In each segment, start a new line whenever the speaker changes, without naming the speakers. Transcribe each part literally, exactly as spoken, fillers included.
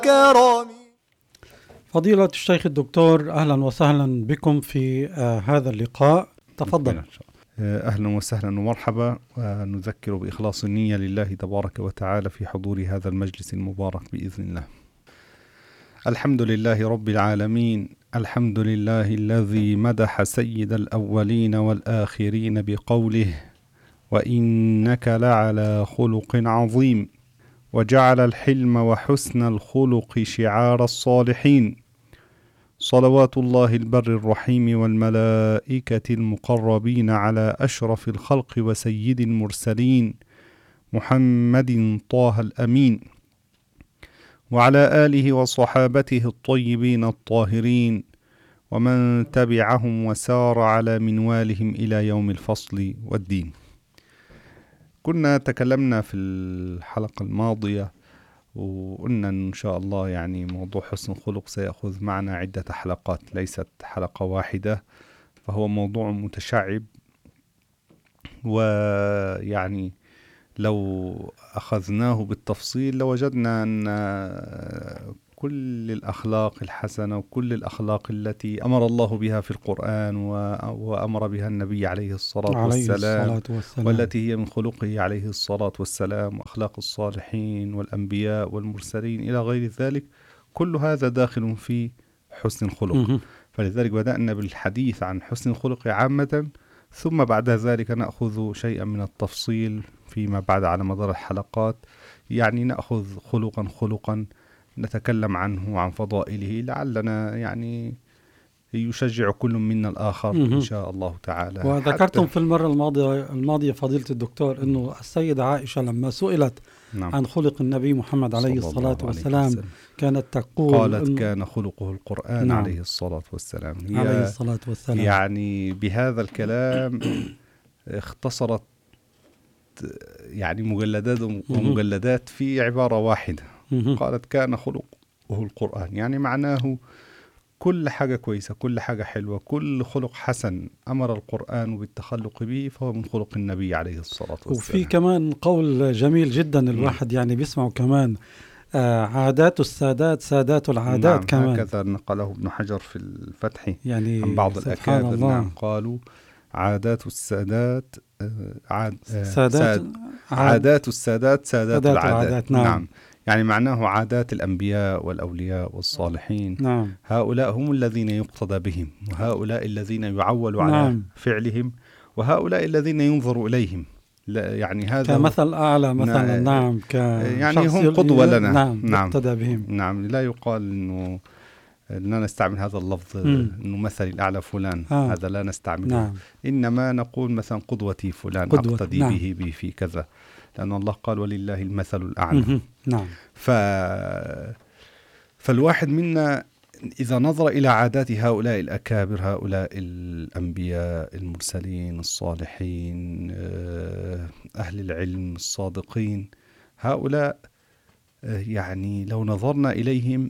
كرامي.
فضيلة الشيخ الدكتور، أهلا وسهلا بكم في آه هذا اللقاء. تفضل.
أهلا وسهلا ومرحبا، ونذكر بإخلاص النية لله تبارك وتعالى في حضور هذا المجلس المبارك بإذن الله. الحمد لله رب العالمين، الحمد لله الذي مدح سيد الأولين والآخرين بقوله وإنك لعلى خلق عظيم، وجعل الحلم وحسن الخلق شعار الصالحين. صلوات الله البر الرحيم والملائكة المقربين على أشرف الخلق وسيد المرسلين محمد طه الأمين، وعلى آله وصحابته الطيبين الطاهرين، ومن تبعهم وسار على منوالهم إلى يوم الفصل والدين. كنا تكلمنا في الحلقة الماضية وقلنا إن شاء الله يعني موضوع حسن الخلق سيأخذ معنا عدة حلقات، ليست حلقة واحدة، فهو موضوع متشعب، ويعني لو أخذناه بالتفصيل لوجدنا أن كل الأخلاق الحسنة وكل الأخلاق التي أمر الله بها في القرآن وأمر بها النبي عليه الصلاة
عليه
والسلام,
الصلاة والسلام
والتي هي من خلقه عليه الصلاة والسلام، وأخلاق الصالحين والأنبياء والمرسلين إلى غير ذلك، كل هذا داخل في حسن الخلق. فلذلك بدأنا بالحديث عن حسن الخلق عامة، ثم بعد ذلك نأخذ شيئا من التفصيل فيما بعد على مدار الحلقات، يعني نأخذ خلقا خلقا نتكلم عنه وعن فضائله، لعلنا يعني يشجع كل منا الآخر إن شاء الله تعالى.
وذكرتم في المرة الماضية الماضية فضيلة الدكتور أنه السيدة عائشة لما سئلت
نعم.
عن خلق النبي محمد عليه الصلاة والسلام
عليه
كانت تقول
قالت كان خلقه القرآن. نعم. عليه الصلاة والسلام.
عليه الصلاة والسلام.
يعني بهذا الكلام اختصرت يعني مجلدات ومجلدات في عبارة واحدة. قالت كان خلقه القرآن، يعني معناه كل حاجة كويسة، كل حاجة حلوة، كل خلق حسن أمر القرآن بالتخلق به فهو من خلق النبي عليه الصلاة والسلام.
وفي كمان قول جميل جدا الواحد يعني بيسمعه كمان، آه عادات السادات سادات العادات.
نعم.
كمان
هكذا نقله ابن حجر في الفتح
يعني
عن بعض الأكابر. نعم. قالوا عادات السادات آه عاد آه
سادات
ساد عادات السادات سادات, سادات العادات, العادات.
نعم.
نعم. يعني معناه عادات الأنبياء والأولياء والصالحين.
نعم.
هؤلاء هم الذين يقتضى بهم، وهؤلاء الذين يعول على
نعم.
فعلهم، وهؤلاء الذين ينظر إليهم. لا يعني هذا
كمثل أعلى مثلا. نعم.
يعني هم قدوة لنا.
نعم.
نعم.
يقتدى بهم.
نعم. لا يقال إنه لا نستعمل هذا اللفظ إنه مثل الأعلى فلان. آه. هذا لا نستعمله.
نعم.
إنما نقول مثلا قدوتي فلان
قدوة.
أقتدي
نعم.
به به في كذا، لأن الله قال ولله المثل الأعلى.
نعم.
ف... فالواحد منا إذا نظر إلى عادات هؤلاء الأكابر، هؤلاء الأنبياء المرسلين الصالحين أهل العلم الصادقين، هؤلاء يعني لو نظرنا إليهم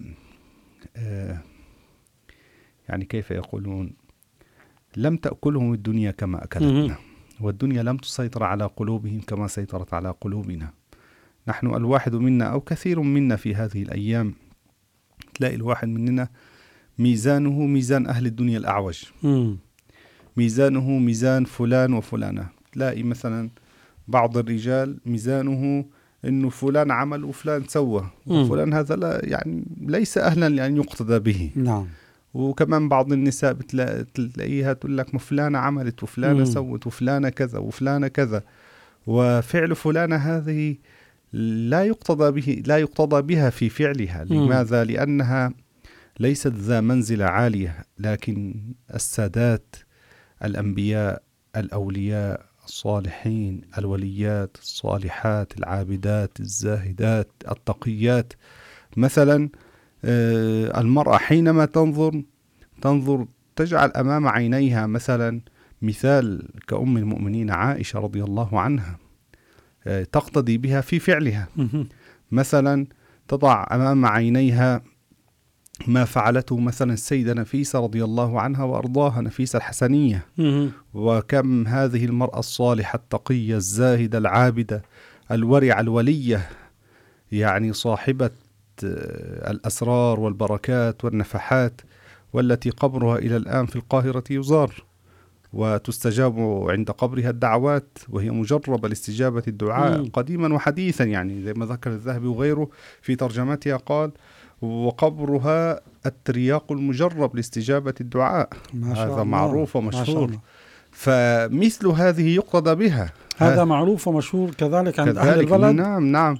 يعني كيف يقولون لم تأكلهم الدنيا كما أكلتنا، والدنيا لم تسيطر على قلوبهم كما سيطرت على قلوبنا. نحن الواحد منا أو كثير منا في هذه الأيام تلاقي الواحد مننا ميزانه ميزان أهل الدنيا الأعوج،
مم.
ميزانه ميزان فلان وفلانة. تلاقي مثلا بعض الرجال ميزانه إنه فلان عمل وفلان سوى، وفلان هذا لا يعني ليس أهلا لأن يقتدى به.
نعم.
وكمان بعض النساء بتلاقيها تقول لك فلانة عملت وفلانة مم. سوت وفلانة كذا وفلانة كذا، وفعل فلانة هذه لا يقتضى به لا يقتضى بها في فعلها. لماذا؟ لأنها ليست ذا منزلة عالية، لكن السادات الأنبياء الأولياء الصالحين الوليات الصالحات العابدات الزاهدات التقيات، مثلا المرأة حينما تنظر تنظر تجعل أمام عينيها مثلا مثال كأم المؤمنين عائشة رضي الله عنها، تقتدي بها في فعلها. مثلا تضع أمام عينيها ما فعلته مثلا السيدة نفيسة رضي الله عنها وأرضاها، نفيسة الحسنية، وكم هذه المرأة الصالحة التقية الزاهدة العابدة الورعة الولية، يعني صاحبة الأسرار والبركات والنفحات، والتي قبرها إلى الآن في القاهرة يزار، وتستجاب عند قبرها الدعوات، وهي مجربة لاستجابة الدعاء
مم.
قديما وحديثا، يعني زي ما ذكر الذهبي وغيره في ترجمتها قال: وقبرها الترياق المجرب لاستجابة الدعاء.
ما شاء
هذا
الله.
معروف
ما شاء
ومشهور.
الله.
فمثل هذه يقتضى بها.
هذا معروف ومشهور كذلك عند أهل
كذلك
البلد.
نعم نعم.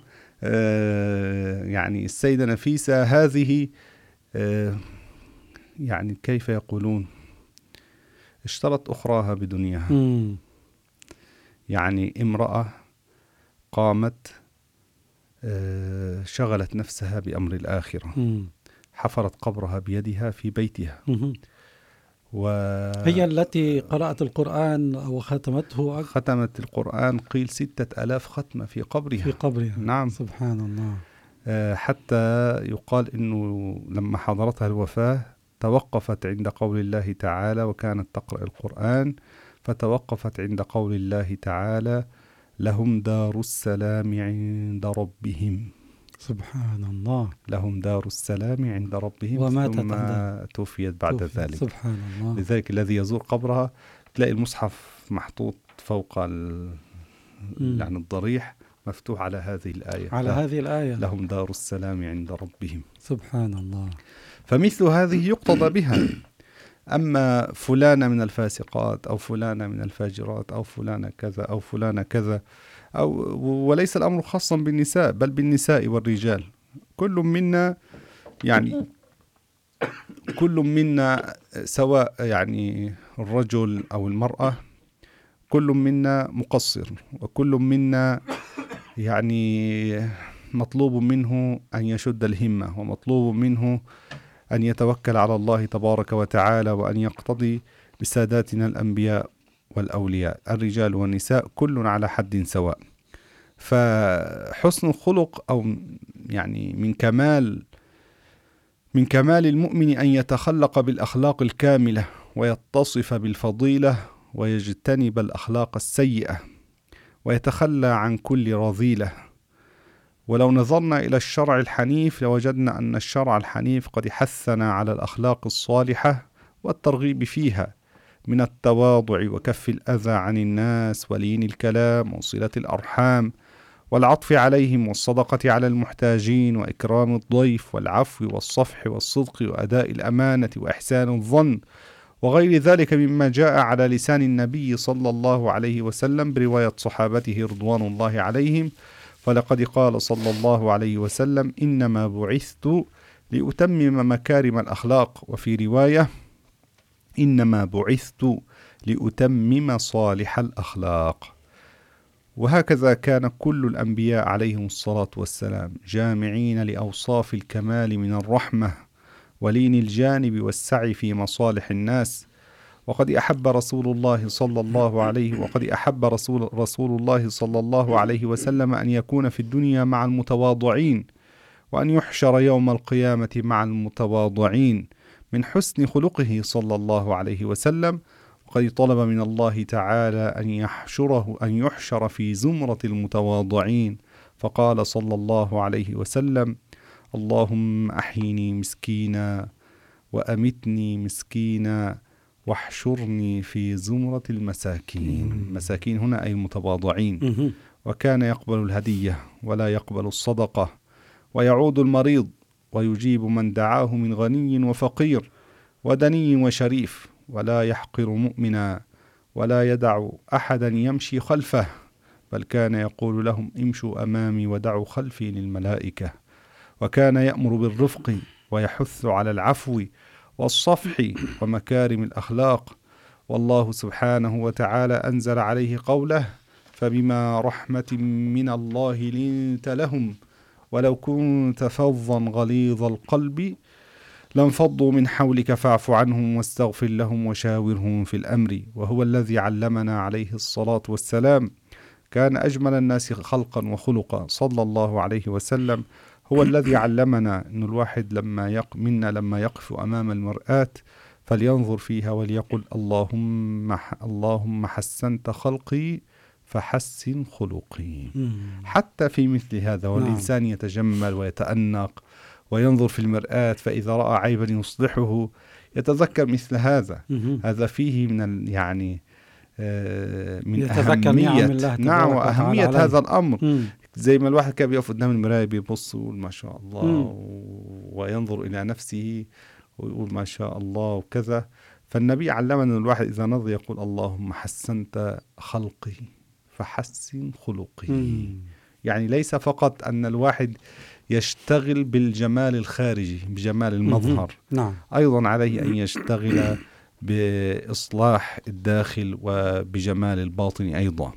آه يعني السيدة نفيسة هذه آه يعني كيف يقولون، اشترت أخراها بدنياها.
مم.
يعني امرأة قامت آه شغلت نفسها بأمر الآخرة.
مم.
حفرت قبرها بيدها في بيتها.
مم.
و...
هي التي قرأت القرآن وختمته أك-
ختمت القرآن قيل ستة ألاف ختمة في قبرها.
في قبرها.
نعم.
سبحان الله.
آه حتى يقال إنه لما حضرتها الوفاة توقفت عند قول الله تعالى، وكانت تقرأ القرآن، فتوقفت عند قول الله تعالى: لهم دار السلام عند ربهم.
سبحان الله.
لهم دار السلام عند ربهم.
وماتت
ثم
عندها.
توفيت بعد
توفي.
ذلك.
سبحان الله.
لذلك الذي يزور قبرها تلاقي المصحف محطوط فوق ال... يعني الضريح مفتوح على هذه الآية،
على
له...
هذه الآية.
لهم دار السلام عند ربهم.
سبحان الله.
فمثل هذه يقتضى بها. أما فلانة من الفاسقات أو فلانة من الفاجرات أو فلانة كذا أو فلانة كذا، أو وليس الأمر خاصا بالنساء بل بالنساء والرجال. كل منا يعني كل منا سواء يعني الرجل أو المرأة، كل منا مقصر، وكل منا يعني مطلوب منه أن يشد الهمة، ومطلوب منه أن يتوكل على الله تبارك وتعالى، وأن يقتضي بساداتنا الأنبياء والأولياء، الرجال والنساء كل على حد سواء. فحسن الخلق أو يعني من كمال من كمال المؤمن أن يتخلق بالأخلاق الكاملة، ويتصف بالفضيلة، ويجتنب الأخلاق السيئة، ويتخلى عن كل رذيلة. ولو نظرنا إلى الشرع الحنيف لوجدنا أن الشرع الحنيف قد حثنا على الأخلاق الصالحة والترغيب فيها، من التواضع وكف الأذى عن الناس ولين الكلام وصلة الأرحام والعطف عليهم والصدقة على المحتاجين وإكرام الضيف والعفو والصفح والصدق وأداء الأمانة وإحسان الظن، وغير ذلك مما جاء على لسان النبي صلى الله عليه وسلم برواية صحابته رضوان الله عليهم. فلقد قال صلى الله عليه وسلم: إنما بعثت لأتمم مكارم الأخلاق، وفي رواية: إنما بعثت لأتمم صالح الأخلاق. وهكذا كان كل الأنبياء عليهم الصلاة والسلام جامعين لأوصاف الكمال من الرحمة ولين الجانب والسعي في مصالح الناس. وقد أحب رسول الله صلى الله عليه وقد أحب رسول رسول الله صلى الله عليه وسلم أن يكون في الدنيا مع المتواضعين، وأن يحشر يوم القيامة مع المتواضعين، من حسن خلقه صلى الله عليه وسلم. وقد طلب من الله تعالى أن يحشره أن يحشر في زمرة المتواضعين، فقال صلى الله عليه وسلم: اللهم أحيني مسكينا وأمتني مسكينا واحشرني في زمرة المساكين. مساكين هنا أي المتواضعين. وكان يقبل الهدية ولا يقبل الصدقة، ويعود المريض، ويجيب من دعاه من غني وفقير ودني وشريف، ولا يحقر مؤمنا، ولا يدع أحدا يمشي خلفه، بل كان يقول لهم: امشوا أمامي ودعوا خلفي للملائكة. وكان يأمر بالرفق ويحث على العفو والصفح ومكارم الأخلاق. والله سبحانه وتعالى أنزل عليه قوله: فبما رحمة من الله لنت لهم ولو كنت فظا غليظ القلب لانفضوا من حولك فاعف عنهم واستغفر لهم وشاورهم في الأمر. وهو الذي علمنا عليه الصلاة والسلام. كان أجمل الناس خلقا وخلقا صلى الله عليه وسلم. هو الذي علمنا أن الواحد لما يق منا لما يقف أمام المرآة فلينظر فيها وليقل: اللهم اللهم حسنت خلقي فحسن خلقي. حتى في مثل هذا والإنسان يتجمل ويتأنق وينظر في المرآة فإذا رأى عيبا يصلحه يتذكر مثل هذا. هذا فيه من يعني من أهمية نعم وأهمية هذا الأمر. مم. زي ما الواحد كان بيقف قدام المراية بيبص ويقول ما شاء الله مم. وينظر إلى نفسه ويقول ما شاء الله وكذا. فالنبي علمنا الواحد إذا نظر يقول اللهم حسنت خلقي فحسن خلقي. مم. يعني ليس فقط أن الواحد يشتغل بالجمال الخارجي بجمال المظهر، نعم. أيضا عليه أن يشتغل بإصلاح الداخل وبجمال الباطن أيضا.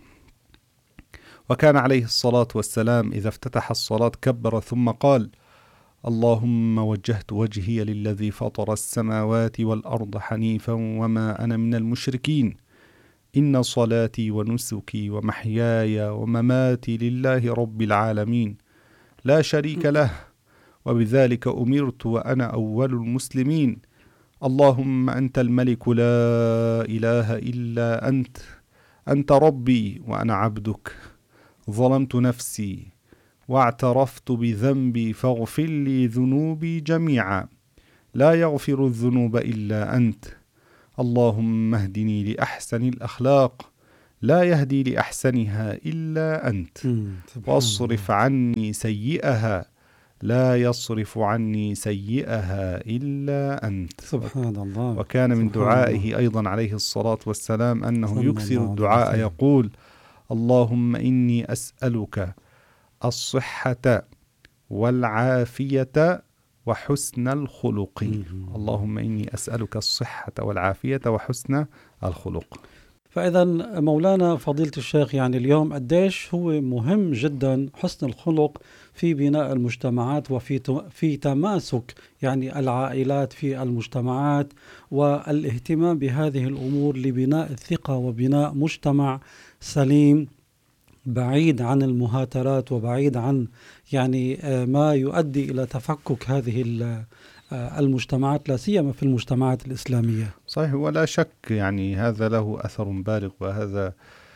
وكان عليه الصلاة والسلام إذا افتتح الصلاة كبر ثم قال اللهم وجهت وجهي للذي فطر السماوات والأرض حنيفا وما أنا من المشركين إن صلاتي ونسكي ومحياي ومماتي لله رب العالمين لا شريك له وبذلك أمرت وأنا أول المسلمين اللهم أنت الملك لا إله إلا أنت أنت ربي وأنا عبدك ظلمت نفسي واعترفت بذنبي فاغفر لي ذنوبي جميعا لا يغفر الذنوب إلا أنت اللهم اهدني لأحسن الأخلاق لا يهدي لأحسنها إلا أنت واصرف عني سيئها لا يصرف عني سيئها إلا أنت.
سبحان الله.
وكان من دعائه الله. أيضا عليه الصلاة والسلام أنه يكثر الدعاء يقول اللهم إني أسألك الصحة والعافية وحسن الخلق. اللهم إني أسألك الصحة والعافية وحسن الخلق.
فإذا مولانا فضيلة الشيخ يعني اليوم قديش هو مهم جدا حسن الخلق في بناء المجتمعات وفي في تماسك يعني العائلات في المجتمعات والاهتمام بهذه الأمور لبناء الثقة وبناء مجتمع سليم بعيد عن المهاترات وبعيد عن يعني ما يؤدي إلى تفكك هذه المجتمعات لا سيما في المجتمعات الإسلامية.
صحيح ولا شك يعني هذا له أثر بالغ. وهذا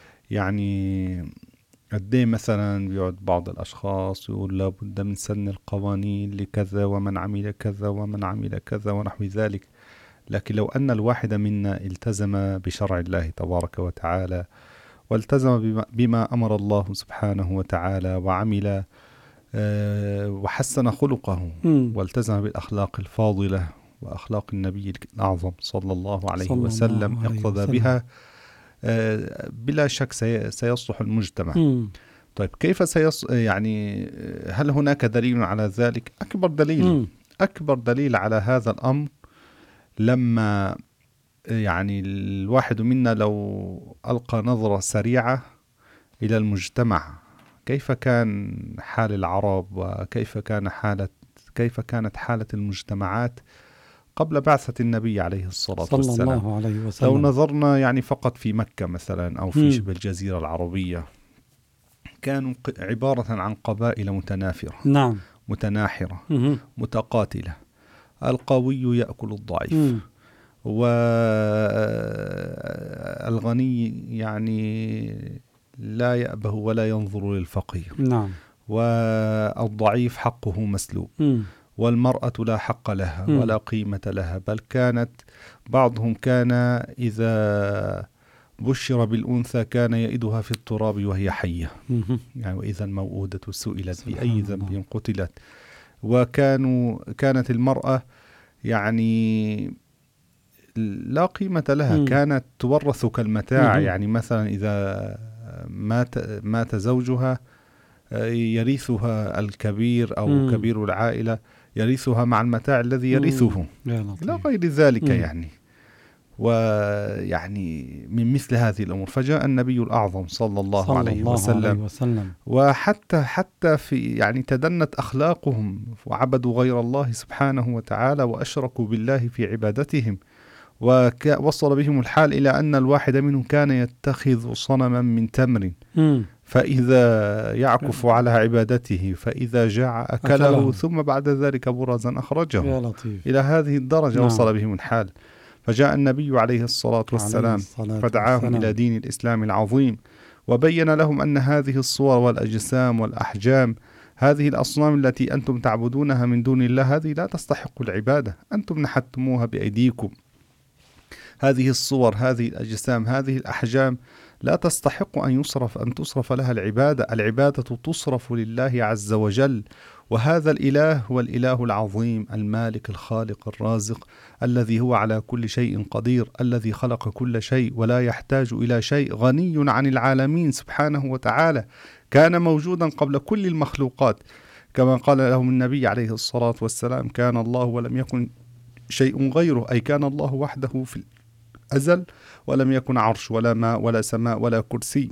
يعني قديه مثلا بيقعد بعض الأشخاص يقول لابد من سن القوانين لكذا ومن عمل كذا ومن عمل كذا ونحو ذلك. لكن لو أن الواحد منا التزم بشرع الله تبارك وتعالى والتزم بما أمر الله سبحانه وتعالى وعمل وحسن خلقه م. والتزم بالأخلاق الفاضلة وأخلاق النبي الأعظم صلى الله عليه صلى وسلم الله عليه اقتضى وسلم. بها بلا شك سيصلح المجتمع. م. طيب كيف سيص يعني هل هناك دليل على ذلك؟ أكبر دليل م. أكبر دليل على هذا الأمر لما يعني الواحد منا لو ألقى نظرة سريعة إلى المجتمع كيف كان حال العرب وكيف كان حالة كيف كانت حالة المجتمعات قبل بعثة النبي عليه الصلاة
صلى
والسلام.
الله عليه وسلم.
لو نظرنا يعني فقط في مكة مثلا أو في شبه الجزيرة العربية كانوا عبارة عن قبائل متنافرة
نعم
متناحرة م- متقاتلة. القوي يأكل الضعيف م- والغني يعني لا يأبه ولا ينظر للفقير.
نعم.
والضعيف حقه مسلوب م. والمرأة لا حق لها م. ولا قيمة لها. بل كانت بعضهم كان إذا بشر بالأنثى كان يئدها في التراب وهي حية م. يعني وإذا الموءودة سئلت بأي ذنب قتلت. وكانوا كانت المرأة يعني لا قيمة لها م. كانت تورث كالمتاع م. يعني مثلا إذا مات مات زوجها يرثها الكبير أو م. كبير العائلة يرثها مع المتاع الذي يرثه لا غير ذلك م. يعني. ويعني من مثل هذه الأمور فجاء النبي الأعظم صلى الله, صلى عليه, الله وسلم عليه وسلم وحتى حتى في يعني تدنت أخلاقهم وعبدوا غير الله سبحانه وتعالى وأشركوا بالله في عبادتهم. ووصل بهم الحال إلى أن الواحد منهم كان يتخذ صنما من تمر م. فإذا يعكف على عبادته فإذا جاع أكله, أكله ثم بعد ذلك برزا أخرجه.
يا لطيف.
إلى هذه الدرجة نعم. وصل بهم الحال. فجاء النبي عليه الصلاة والسلام فدعاهم إلى دين الإسلام العظيم وبين لهم أن هذه الصور والأجسام والأحجام هذه الأصنام التي أنتم تعبدونها من دون الله هذه لا تستحق العبادة، أنتم نحتموها بأيديكم. هذه الصور، هذه الأجسام، هذه الأحجام لا تستحق أن يصرف أن تصرف لها العبادة. العبادة تصرف لله عز وجل، وهذا الإله هو الإله العظيم المالك الخالق الرازق الذي هو على كل شيء قدير، الذي خلق كل شيء ولا يحتاج إلى شيء، غني عن العالمين سبحانه وتعالى، كان موجودا قبل كل المخلوقات، كما قال لهم النبي عليه الصلاة والسلام: كان الله ولم يكن شيء غيره، أي كان الله وحده في الأزل، ولم يكن عرش ولا ماء ولا سماء ولا كرسي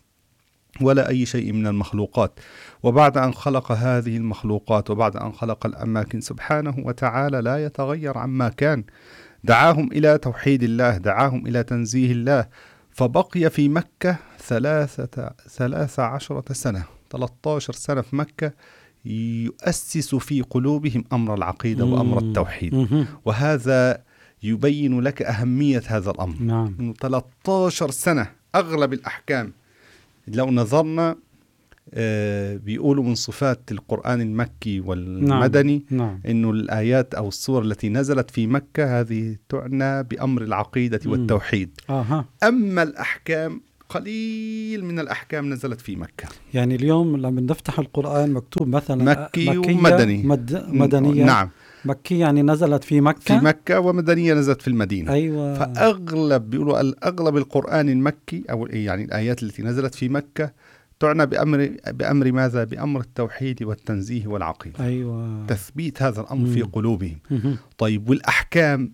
ولا أي شيء من المخلوقات. وبعد أن خلق هذه المخلوقات وبعد أن خلق الأماكن سبحانه وتعالى لا يتغير عما كان، دعاهم إلى توحيد الله، دعاهم إلى تنزيه الله، فبقي في مكة ثلاثة ثلاثة عشرة سنة، ثلاثة عشر سنة في مكة يؤسس في قلوبهم أمر العقيدة وأمر التوحيد. وهذا يبين لك أهمية هذا الأمر.
نعم.
إنه ثلاثة عشر سنة أغلب الأحكام لو نظرنا آه بيقولوا من صفات القرآن المكي والمدني
نعم. نعم.
إنه الآيات أو السور التي نزلت في مكة هذه تعنى بأمر العقيدة والتوحيد.
آه.
أما الأحكام قليل من الأحكام نزلت في مكة.
يعني اليوم لما نفتح القرآن مكتوب مثلا
مكي ومدني.
مد... مدنية.
نعم.
مكي يعني نزلت في مكة،
في مكة، ومدنية نزلت في المدينة.
أيوة.
فأغلب بيقولوا الأغلب القرآن المكي أو يعني الآيات التي نزلت في مكة تعنى بأمر بأمر ماذا؟ بأمر التوحيد والتنزيه والعقيدة.
أيوة.
تثبيت هذا الأمر مم. في قلوبهم.
مم.
طيب، والأحكام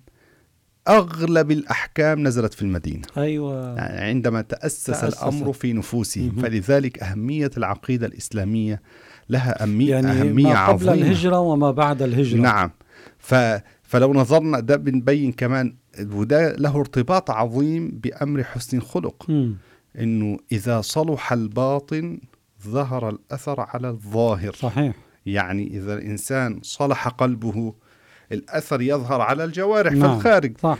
أغلب الأحكام نزلت في المدينة.
أيوة.
يعني عندما تأسس, تأسس الأمر في نفوسهم.
مم.
فلذلك أهمية العقيدة الإسلامية لها أهمية,
يعني
أهمية
ما قبل
عظيمة.
الهجرة وما بعد الهجرة.
نعم. ف فلو نظرنا ده بنبين كمان، وده له ارتباط عظيم بأمر حسن الخلق. م. إنه إذا صلح الباطن ظهر الأثر على الظاهر.
صحيح.
يعني إذا الإنسان صلح قلبه الأثر يظهر على الجوارح.
نعم.
في الخارج.
صح.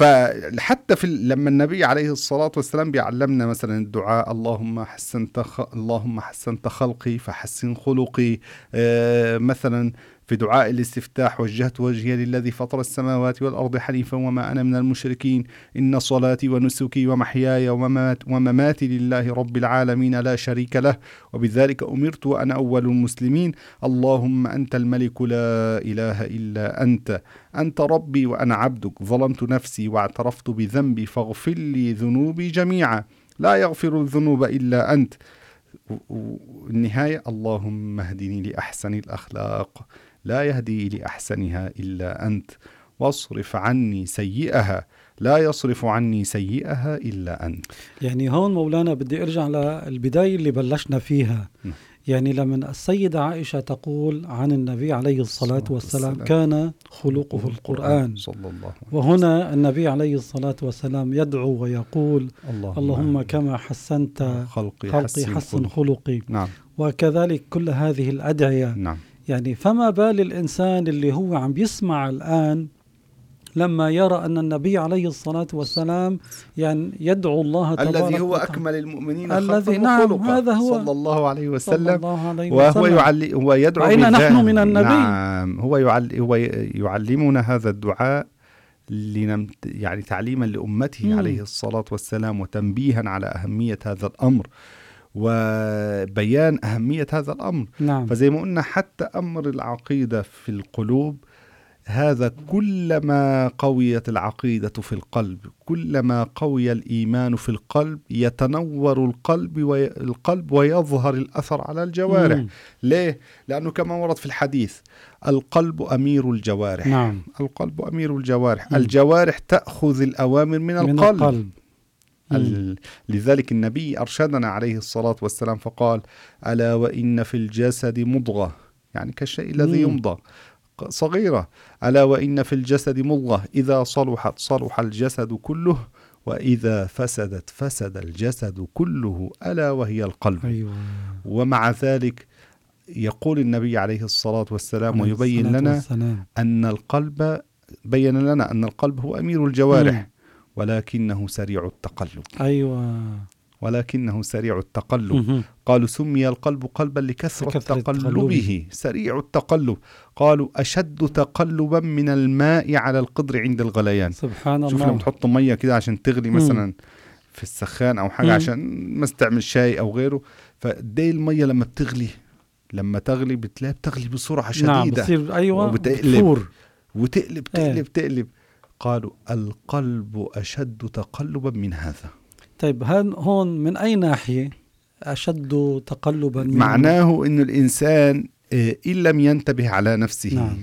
فحتى في لما النبي عليه الصلاة والسلام بيعلمنا مثلا الدعاء: اللهم حسنت خ... اللهم حسنت خلقي فحسن خلقي. آه مثلا في دعاء الاستفتاح: وجهت وجهي للذي فطر السماوات والأرض حنيفا وما أنا من المشركين، إن صلاتي ونسكي ومحياي وممات ومماتي لله رب العالمين لا شريك له وبذلك أمرت وأنا أول المسلمين. اللهم أنت الملك لا إله إلا أنت، أنت ربي وأنا عبدك، ظلمت نفسي واعترفت بذنبي فاغفر لي ذنوبي جميعا، لا يغفر الذنوب إلا أنت. والنهاية: اللهم اهدني لأحسن الأخلاق لا يهدي لأحسنها إلا أنت، واصرف عني سيئها لا يصرف عني سيئها إلا أنت.
يعني هون مولانا بدي أرجع للبداية اللي بلشنا فيها. م. يعني لما السيدة عائشة تقول عن النبي عليه الصلاة والسلام كان خلقه القرآن، صلى الله عليه وسلم. وهنا النبي عليه الصلاة والسلام يدعو ويقول: اللهم, اللهم كما حسنت خلقي, خلقي حسن خلقي.
نعم.
وكذلك كل هذه الأدعية.
نعم.
يعني فما بال الإنسان اللي هو عم بيسمع الآن لما يرى أن النبي عليه الصلاة والسلام يعني يدعو الله تبارك
الذي هو أكمل المؤمنين
الذي نعم هذا هو
صلى الله عليه وسلم،
صلى الله عليه
وهو يعلي هو يدعو
أين نحن من النبي؟
نعم. هو يعلي هو يعلمنا هذا الدعاء لنم يعني تعليما لأمته م. عليه الصلاة والسلام، وتنبيها على أهمية هذا الأمر وبيان أهمية هذا الأمر.
نعم.
فزي ما قلنا حتى أمر العقيدة في القلوب، هذا كلما قويت العقيدة في القلب، كلما قوي الإيمان في القلب، يتنور القلب والقلب ويظهر الأثر على الجوارح. مم. ليه؟ لأنه كما ورد في الحديث: القلب أمير الجوارح.
نعم.
القلب أمير الجوارح. مم. الجوارح تأخذ الأوامر من, من القلب, القلب. ال... لذلك النبي أرشدنا عليه الصلاة والسلام فقال: ألا وإن في الجسد مضغة، يعني كالشيء الذي يمضغ صغيرة، ألا وإن في الجسد مضغة إذا صلحت صلح الجسد كله وإذا فسدت فسد الجسد كله ألا وهي القلب.
أيوة.
ومع ذلك يقول النبي عليه الصلاة والسلام
عليه
ويبين
الصلاة
لنا
والسلام.
أن القلب بين لنا أن القلب هو أمير الجوارح م. ولكنه سريع التقلب.
أيوة.
ولكنه سريع التقلب.
مهم.
قالوا سمي القلب قلبا لكثرة
لكثرة
تقلبه
تقلبه.
سريع التقلب. قالوا أشد تقلبا من الماء على القدر عند الغليان.
سبحان
شوف
الله.
لما تحط مية كده عشان تغلي
مم.
مثلا في السخان أو حاجة
مم.
عشان ما استعمل شاي أو غيره، فدي المية لما بتغلي لما تغلي بتلاقي بتغلي بسرعة شديدة.
نعم بتصير أيوة
وبتقلب.
بتفور.
وتقلب تقلب
إيه.
تقلب. قالوا القلب أشد تقلبا من هذا.
طيب هن هون من أي ناحية أشد تقلبا من
معناه إنه الإنسان آه، إن لم ينتبه على نفسه
نعم.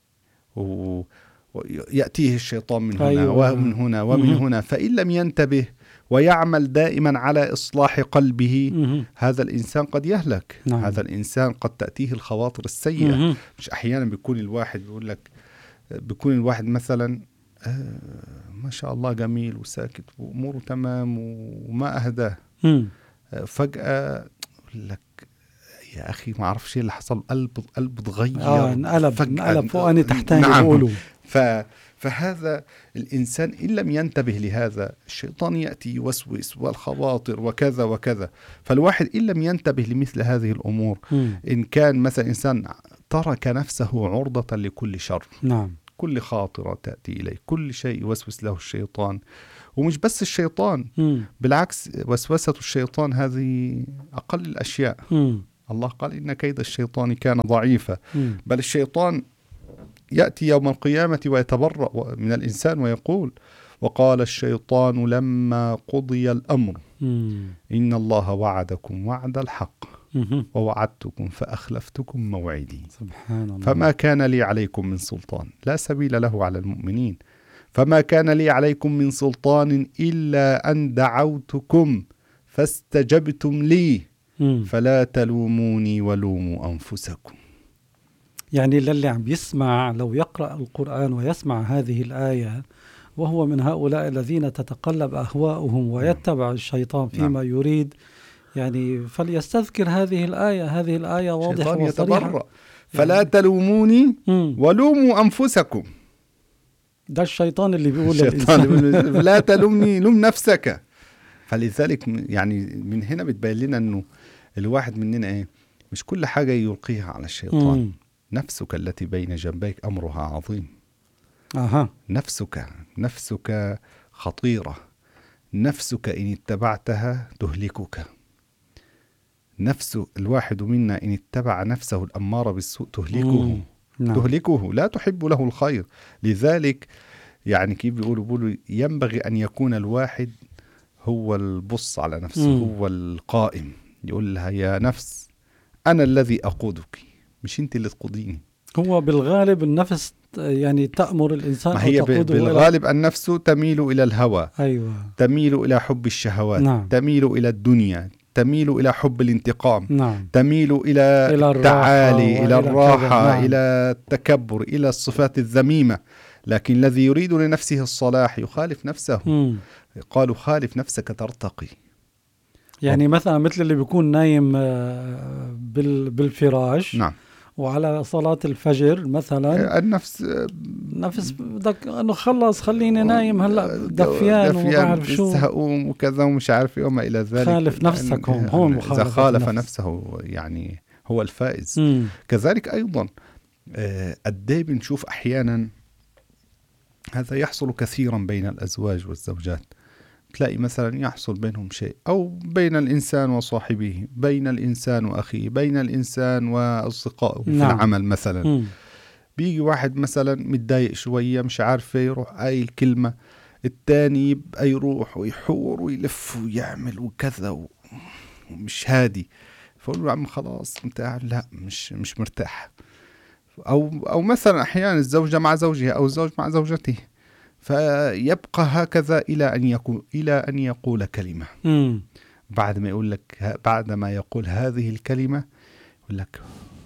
و- ويأتيه الشيطان من هنا
أيوة.
ومن هنا ومن
مهم.
هنا، فإن لم ينتبه ويعمل دائما على إصلاح قلبه،
مهم.
هذا الإنسان قد يهلك.
نعم.
هذا الإنسان قد تأتيه الخواطر السيئة.
مهم.
مش أحيانا بيكون الواحد بيقول لك بيكون الواحد مثلا آه ما شاء الله جميل وساكت وأموره تمام وما أهداه،
مم.
آه فجأة يقول لك يا أخي ما أعرف شيء اللي حصل، قلب قلب تغير.
آه انقلب
فجأة.
انقلب فوقاني تحتاني
نعم.
بيقولوا.
ف... فهذا الإنسان إن لم ينتبه لهذا الشيطان يأتي يوسوس والخواطر وكذا وكذا. فالواحد إن لم ينتبه لمثل هذه الأمور،
مم.
إن كان مثلا إنسان ترك نفسه عرضة لكل شر،
نعم.
كل خاطرة تأتي إليه، كل شيء يوسوس له الشيطان. ومش بس الشيطان،
مم.
بالعكس وسوسة الشيطان هذه أقل الأشياء.
مم.
الله قال إن كيد الشيطان كان ضعيفا.
مم.
بل الشيطان يأتي يوم القيامة ويتبرأ من الإنسان ويقول وقال الشيطان لما قضي الأمر
مم.
إن الله وعدكم وعد الحق
مهم.
ووعدتكم فأخلفتكم موعدي
سبحان الله.
فما كان لي عليكم من سلطان، لا سبيل له على المؤمنين، فما كان لي عليكم من سلطان إلا أن دعوتكم فاستجبتم لي
مم.
فلا تلوموني ولوموا أنفسكم.
يعني للي عم يسمع لو يقرأ القرآن ويسمع هذه الآية وهو من هؤلاء الذين تتقلب أهواؤهم ويتبع الشيطان فيما
نعم.
يريد، يعني فليستذكر هذه الآية. هذه الآية واضحة
الشيطان
وصريحة.
يتبرأ فلا تلوموني
مم.
ولوموا أنفسكم.
ده الشيطان اللي بيقول
الشيطان
للإنسان.
لا تلومني لوم نفسك. فلذلك يعني من هنا بتبين لنا أنه الواحد مننا إيه، مش كل حاجة يلقيها على الشيطان.
مم.
نفسك التي بين جنبيك أمرها عظيم.
أها.
نفسك نفسك خطيرة. نفسك إن اتبعتها تهلكك. نفس الواحد منا إن اتبع نفسه الأمارة بالسوء تهلكه.
مم. نعم.
تهلكه، لا تحب له الخير. لذلك يعني كيف بيقولوا بيقولوا ينبغي أن يكون الواحد هو البص على نفسه.
مم.
هو القائم، يقول لها يا نفس أنا الذي أقودك، مش أنت اللي تقوديني.
هو بالغالب النفس يعني تأمر الإنسان
ما هي
أو تقوده
بالغالب النفس تميل إلى الهوى،
أيوة.
تميل إلى حب الشهوات،
نعم.
تميل إلى الدنيا، تميل إلى حب الانتقام،
نعم.
تميل إلى,
إلى
التعالي، إلى الراحة،
نعم.
إلى التكبر، إلى الصفات الذميمة. لكن الذي يريد لنفسه الصلاح يخالف نفسه.
مم.
قالوا خالف نفسك ترتقي.
يعني مثلا مثل اللي بيكون نايم آه، بال بالفراش.
نعم.
وعلى صلاة الفجر مثلا
النفس
نفس بدك انه خلص خليني نايم هلا دفيان وما بعرف شو
هقوم وكذا ومش عارف ايه وما الى ذلك.
خالف نفسك هون هون مخالفة
اذا خالف
النفس.
نفسه يعني هو الفائز.
مم.
كذلك ايضا قد ايه بنشوف احيانا هذا يحصل كثيرا بين الازواج والزوجات. تلاقي مثلا يحصل بينهم شيء، أو بين الإنسان وصاحبه، بين الإنسان وأخيه، بين الإنسان وأصدقائه في
نعم.
العمل مثلا.
مم.
بيجي واحد مثلا متضايق شوية مش عارف يروح قايل كلمة، التاني يبقى يروح ويحور ويلف ويعمل وكذا ومش هادي. فقول له عم خلاص انت قاعد لا مش مش مرتاح. أو أو مثلا أحيانا الزوجة مع زوجها أو الزوج مع زوجته، فيبقى هكذا إلى أن يقول إلى أن يقول كلمة.
مم.
بعد ما يقول لك بعد ما يقول هذه الكلمة يقول لك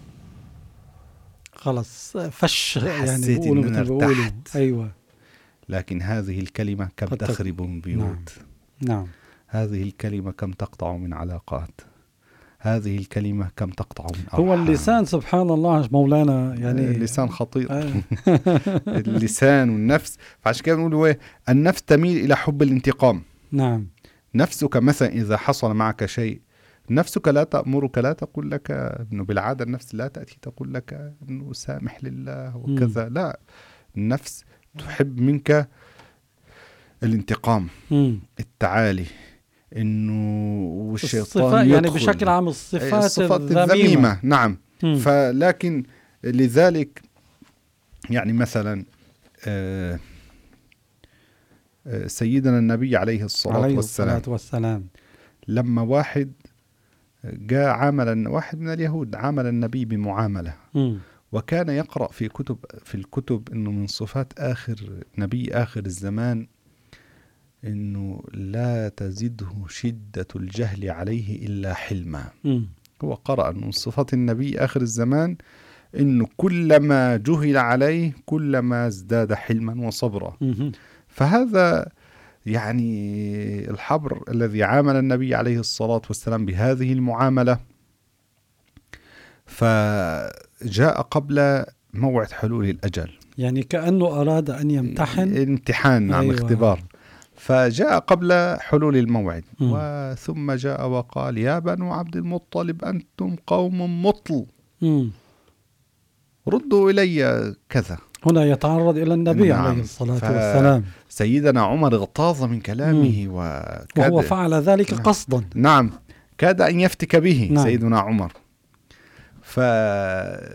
خلص فش يعني
حسيت إن أنا ارتحت.
أيوة.
لكن هذه الكلمة كم تخرب من بيوت.
نعم. نعم.
هذه الكلمة كم تقطع من علاقات. هذه الكلمة كم تقطع من أرحام.
هو اللسان سبحان الله مولانا يعني
اللسان خطير.
آه.
اللسان والنفس. فعشان كده بنقول النفس تميل إلى حب الانتقام.
نعم.
نفسك مثلا إذا حصل معك شيء، نفسك لا تأمرك، لا تقول لك إنه بالعادة النفس لا تأتي تقول لك إنه سامح لله وكذا، لا، النفس تحب منك الانتقام،
مم.
التعالي، إنه والشيطان
الصفات
يدخل
يعني بشكل عام الصفات,
الصفات
الذميمة,
الذميمة. نعم.
مم.
فلكن لذلك يعني مثلا آه سيدنا النبي عليه الصلاة
عليه
والسلام,
الصلاة والسلام
لما واحد جاء عامل واحد من اليهود عامل النبي بمعاملة،
م.
وكان يقرأ في كتب في الكتب إنه من صفات آخر نبي آخر الزمان إنه لا تزده شدة الجهل عليه إلا حلما.
م.
هو قرأ أنه من صفات النبي آخر الزمان إنه كلما جهل عليه كلما ازداد حلما وصبرا.
م.
فهذا يعني الحبر الذي عامل النبي عليه الصلاة والسلام بهذه المعاملة، فجاء قبل موعد حلول الأجل،
يعني كأنه أراد أن يمتحن
امتحان. نعم. أيوة. اختبار. فجاء قبل حلول الموعد م. وثم جاء وقال يا بنو عبد المطلب أنتم قوم مطل م. ردوا إلي كذا.
هنا يتعرض إلى النبي نعم. عليه الصلاة والسلام.
سيدنا عمر اغتاظ من كلامه وكاد
وهو فعل ذلك
نعم.
قصدا.
نعم، كاد أن يفتك به نعم. سيدنا عمر. ف